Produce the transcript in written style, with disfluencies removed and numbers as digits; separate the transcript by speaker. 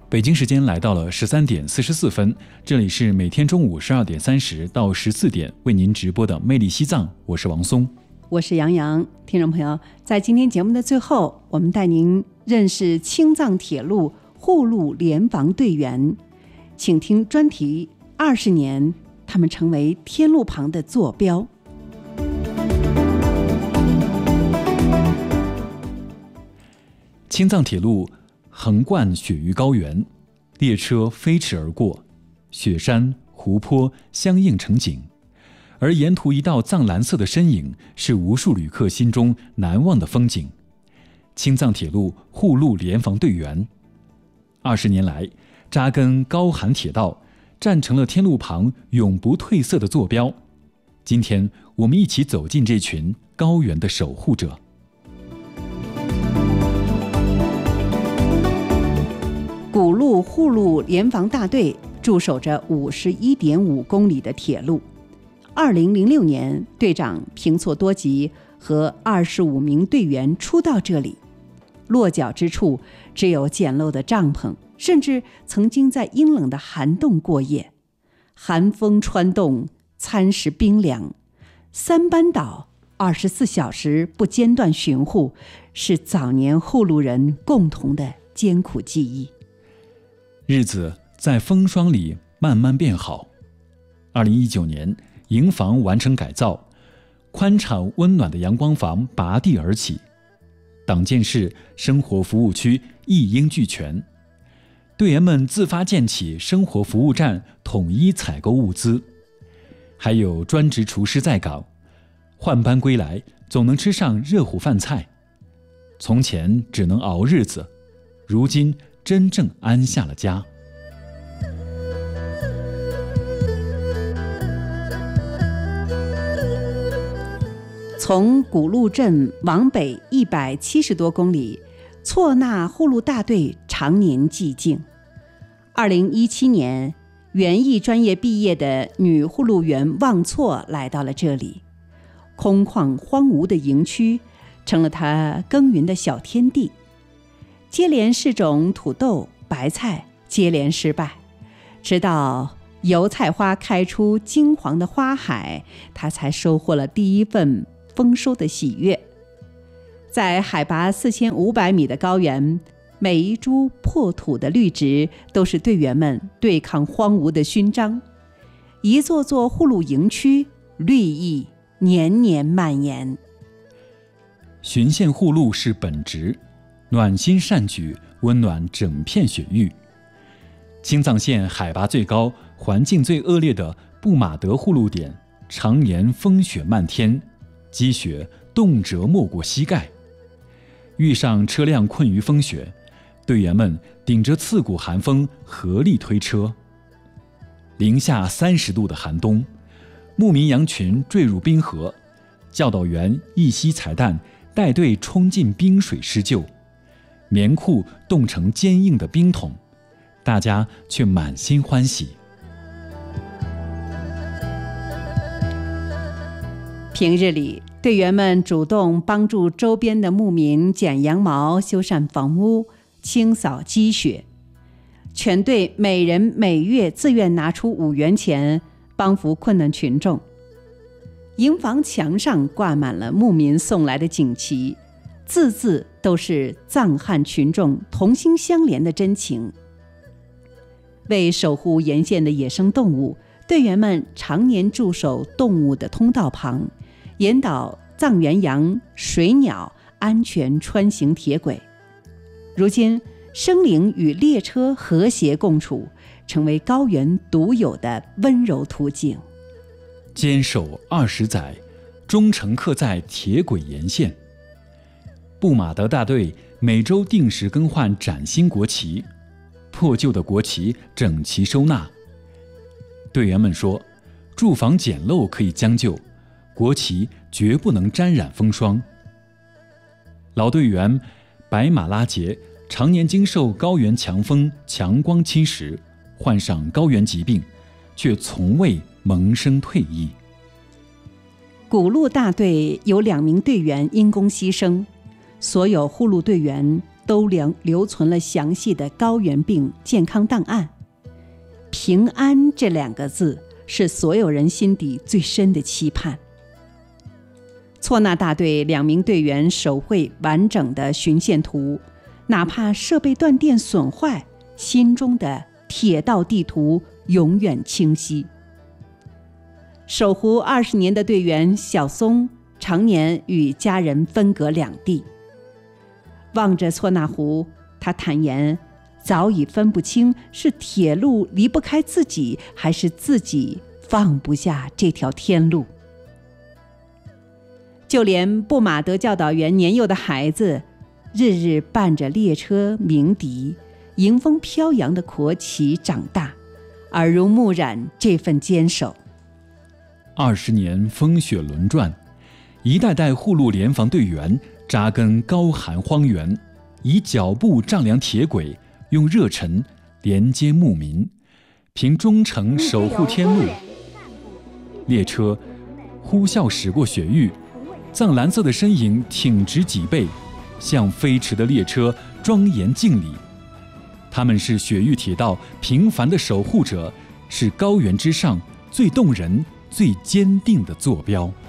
Speaker 1: 北京时间来到了13:44，这里是每天中午12:30到14点为您直播的魅力西藏，我是王松，
Speaker 2: 我是杨洋。听众朋友，在今天节目的最后，我们带您认识青藏铁路护路联防队员，请听专题20年，他们成为天路旁的坐标。
Speaker 1: 青藏铁路横贯雪域高原，列车飞驰而过，雪山湖泊相映成景，而沿途一道藏蓝色的身影是无数旅客心中难忘的风景。青藏铁路护路联防队员20年来扎根高寒铁道，站成了天路旁永不褪色的坐标。今天我们一起走进这群高原的守护者。
Speaker 2: 古路护路联防大队驻守着51.5公里的铁路。2006年，队长平措多吉和25名队员初到这里，落脚之处只有简陋的帐篷，甚至曾经在阴冷的寒洞过夜。寒风穿洞，餐食冰凉，三班倒24小时不间断巡护，是早年护路人共同的艰苦记忆。
Speaker 1: 日子在风霜里慢慢变好。2019年，营房完成改造，宽敞温暖的阳光房拔地而起，党建室、生活服务区一应俱全。队员们自发建起生活服务站，统一采购物资，还有专职厨师在岗，换班归来总能吃上热乎饭菜。从前只能熬日子，如今真正安下了家。
Speaker 2: 从古路镇往北170多公里，措纳护路大队常年寂静。2017年，园艺专业毕业的女护路员旺措来到了这里，空旷荒芜的营区成了她耕耘的小天地。接连试种土豆、白菜，接连失败，直到油菜花开出金黄的花海，他才收获了第一份丰收的喜悦。在海拔4500米的高原，每一株破土的绿植都是队员们对抗荒芜的勋章。一座座护路营区，绿意年年蔓延。
Speaker 1: 巡线护路是本职，暖心善举，温暖整片雪域。青藏线海拔最高、环境最恶劣的布马德护路点，常年风雪漫天，积雪动辄没过膝盖。遇上车辆困于风雪，队员们顶着刺骨寒风合力推车。零下30度的寒冬，牧民羊群坠入冰河，教导员一袭彩弹带队冲进冰水施救，棉裤冻成坚硬的冰桶，大家却满心欢喜。
Speaker 2: 平日里，队员们主动帮助周边的牧民剪羊毛、修缮房屋、清扫积雪。全队每人每月自愿拿出5元钱，帮扶困难群众。营房墙上挂满了牧民送来的锦旗，字字都是藏汉群众同心相连的真情。为守护沿线的野生动物，队员们常年驻守动物的通道旁，引导藏原羊、水鸟安全穿行铁轨。如今，生灵与列车和谐共处，成为高原独有的温柔途径。
Speaker 1: 坚守20载，忠诚刻在铁轨沿线。布马德大队每周定时更换崭新国旗，破旧的国旗整齐收纳。队员们说，住房简陋可以将就，国旗绝不能沾染风霜。老队员白马拉杰常年经受高原强风、强光侵蚀，患上高原疾病，却从未萌生退役。
Speaker 2: 古路大队有2名队员因公牺牲，所有护路队员都留存了详细的高原病健康档案。平安这2个字是所有人心底最深的期盼。错那大队2名队员手绘完整的巡线图，哪怕设备断电损坏，心中的铁道地图永远清晰。守湖20年的队员小松常年与家人分隔2地，望着错那湖，他坦言早已分不清是铁路离不开自己，还是自己放不下这条天路。就连布马德教导员年幼的孩子，日日伴着列车鸣笛，迎风飘扬的国旗长大，耳濡目染这份坚守。
Speaker 1: 20年风雪轮转，一代代护路联防队员扎根高寒荒原，以脚步丈量铁轨，用热忱连接牧民，凭忠诚守护天路。列车呼啸驶过雪域，藏蓝色的身影挺直脊背，向飞驰的列车庄严敬礼。他们是雪域铁道平凡的守护者，是高原之上最动人、最坚定的坐标。